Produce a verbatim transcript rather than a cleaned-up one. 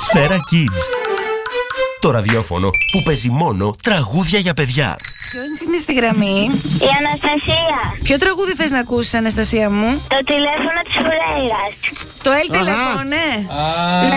Σφαίρα Kids. Το ραδιόφωνο που παίζει μόνο τραγούδια για παιδιά. Ποιος είναι στη γραμμή? Η Αναστασία. Ποιο τραγούδι θες να ακούσεις, Αναστασία μου? Το τηλέφωνο της Φουρέιρας. Το Ελ Τελεφώνε. Ναι.